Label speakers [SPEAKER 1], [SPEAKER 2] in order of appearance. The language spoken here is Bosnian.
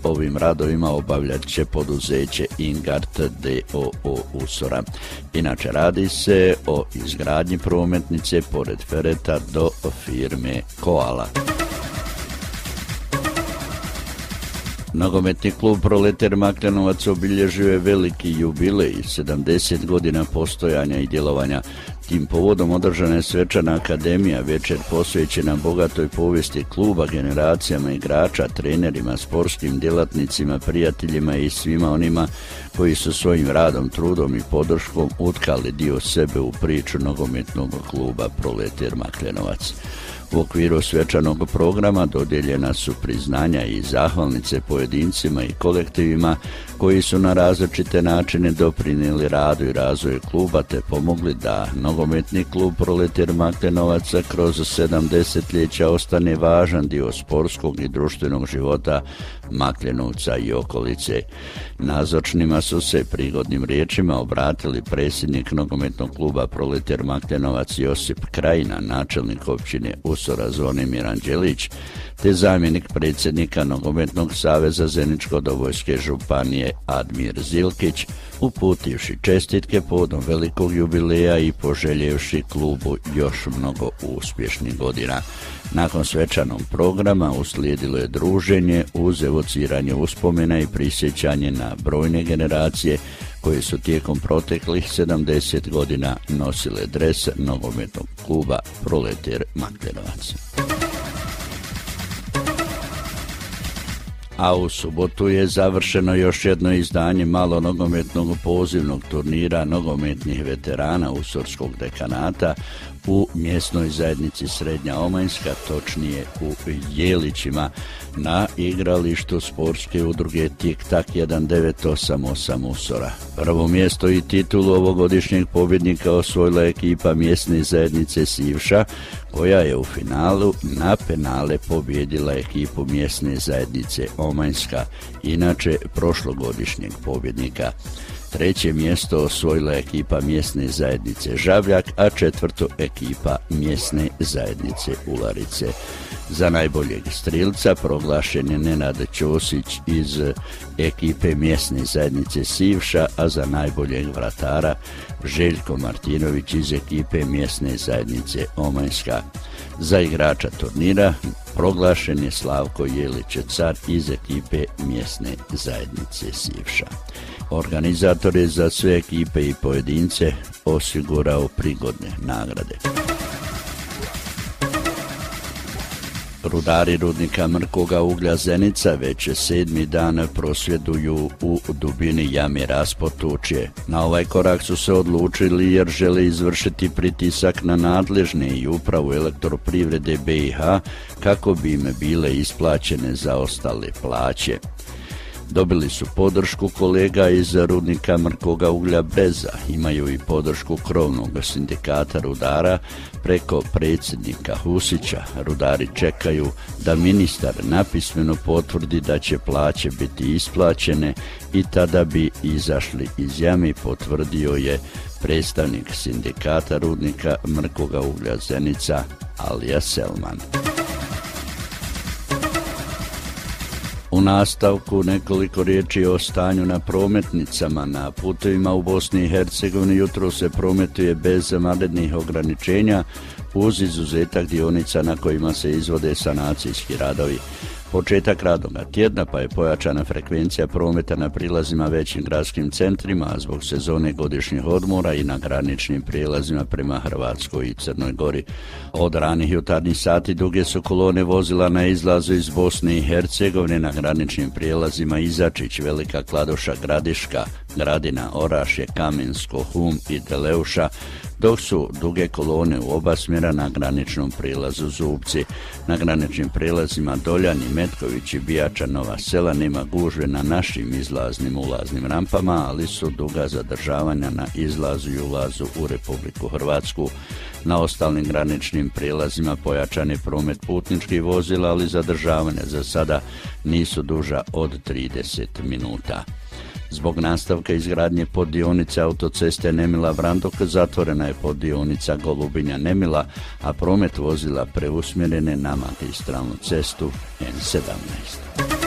[SPEAKER 1] ovim radovima obavljat će poduzeće Ingart d.o.o. Usora. Inače radi se o izgradnji prometnice pored Fereta do firme Koala. Nogometni klub Proleter Makljanovac obilježio je veliki jubilej, 70 godina postojanja i djelovanja. Tim povodom održana je svečana akademija, večer posvećena bogatoj povijesti kluba, generacijama igrača, trenerima, sportskim djelatnicima, prijateljima i svima onima koji su svojim radom, trudom i podrškom utkali dio sebe u priču nogometnog kluba Proleter Makljanovac. U okviru svečanog programa dodijeljena su priznanja i zahvalnice pojedincima i kolektivima koji su na različite načine doprinijeli radu i razvoju kluba te pomogli da nogometni klub Proleter Makljanovaca kroz 70-ljeća ostane važan dio sportskog i društvenog života Makljanovca i okolice. Nazočnima su se prigodnim riječima obratili predsjednik nogometnog kluba Proleter Makljanovac Josip Krajina, načelnik općine Usora Zvonimir Anđelić, te zamjenik predsjednika Nogometnog saveza Zeničko-Dobojske županije Admir Zilkić, uputivši čestitke povodom velikog jubileja i poželjevši klubu još mnogo uspješnih godina. Nakon svečanog programa uslijedilo je druženje uz evociranje uspomena i prisjećanje na brojne generacije koje su tijekom proteklih 70 godina nosile dres nogometnog kluba Proleter Makljanovac. A u subotu je završeno još jedno izdanje malonogometnog pozivnog turnira nogometnih veterana Usorskog dekanata u mjesnoj zajednici Srednja Omajnska, točnije u Jelićima, na igralištu sportske udruge Tik-Tak 1988 Usora. Prvo mjesto i titulu ovogodišnjeg pobjednika osvojila ekipa mjesne zajednice Sivša, koja je u finalu na penale pobijedila ekipu mjesne zajednice Omajnska, inače prošlogodišnjeg pobjednika. Treće mjesto osvojila ekipa mjesne zajednice Žabljak, a četvrto ekipa mjesne zajednice Ularice. Za najboljeg strilca proglašen je Nenad Ćosić iz ekipe mjesne zajednice Sivša, a za najboljeg vratara Željko Martinović iz ekipe mjesne zajednice Omajnska. Za igrača turnira proglašen je Slavko Jelić-Car iz ekipe mjesne zajednice Sivša. Organizator je za sve ekipe i pojedince osigurao prigodne nagrade. Rudari rudnika Mrkoga uglja Zenica već 7. dan prosvjeduju u dubini jame Raspotučje. Na ovaj korak su se odlučili jer žele izvršiti pritisak na nadležne i upravu elektroprivrede BiH kako bi im bile isplaćene zaostale plaće. Dobili su podršku kolega iz rudnika Mrkoga uglja Breza, imaju i podršku krovnog sindikata rudara preko predsjednika Husića. Rudari čekaju da ministar napismeno potvrdi da će plaće biti isplaćene i tada bi izašli iz jame, potvrdio je predstavnik sindikata rudnika Mrkoga uglja Zenica Alija Selman. U nastavku nekoliko riječi o stanju na prometnicama. Na putovima u Bosni i Hercegovini jutro se prometuje bez vanrednih ograničenja uz izuzetak dionica na kojima se izvode sanacijski radovi. Početak radnoga tjedna pa je pojačana frekvencija prometa na prilazima većim gradskim centrima, a zbog sezone godišnjih odmora i na graničnim prijelazima prema Hrvatskoj i Crnoj Gori. Od ranih jutarnjih sati duge su kolone vozila na izlazu iz Bosne i Hercegovine na graničnim prijelazima Izačić, Velika Kladuša, Gradiška, Gradina, Orašje, Kamensko, Hum i Deleuša, dok su duge kolone u oba smjera na graničnom prijelazu Zubci. Na graničnim prijelazima Doljani, Metković i Bijača Nova Sela nema gužve na našim izlaznim ulaznim rampama, ali su duga zadržavanja na izlazu i ulazu u Republiku Hrvatsku. Na ostalim graničnim prijelazima pojačan je promet putničkih vozila, ali zadržavanja za sada nisu duža od 30 minuta. Zbog nastavka izgradnje poddionice autoceste Nemila-Vrandok zatvorena je poddionica Golubinja-Nemila, a promet vozila preusmjerene na magistralnu cestu N17.